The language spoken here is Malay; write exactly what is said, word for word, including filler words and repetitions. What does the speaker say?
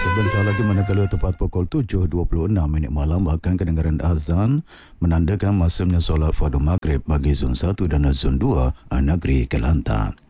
Sebentar lagi manakala tepat pukul tujuh dua puluh enam minit malam akan kedengaran azan menandakan masanya solat fardu maghrib bagi zon satu dan zon dua negeri Kelantan.